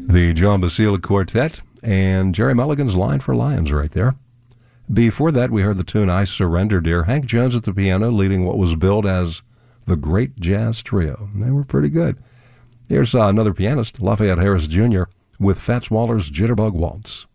The John Basile Quartet and Jerry Mulligan's Line for Lions right there. Before that, we heard the tune I Surrender, Dear. Hank Jones at the piano leading what was billed as the Great Jazz Trio. And they were pretty good. Here's another pianist, Lafayette Harris Jr., with Fats Waller's Jitterbug Waltz.